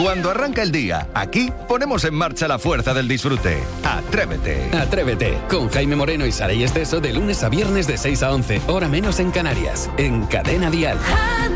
Cuando arranca el día, aquí ponemos en marcha la fuerza del disfrute. Atrévete. Atrévete, con Jaime Moreno y Saray Esteso de lunes a viernes de 6 a 11, hora menos en Canarias, en Cadena Dial.